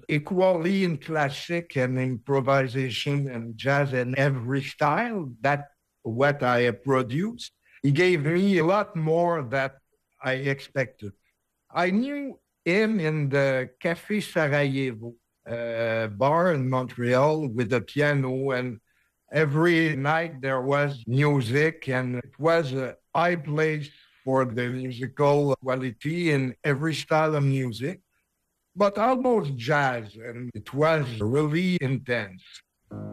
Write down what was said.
equally in classic and improvisation and jazz and every style. That what I produced. He gave me a lot more that I expected. I knew him in the Café Sarajevo bar in Montreal with a piano, and every night there was music, and it was a high place for the musical quality in every style of music, but almost jazz, and it was really intense.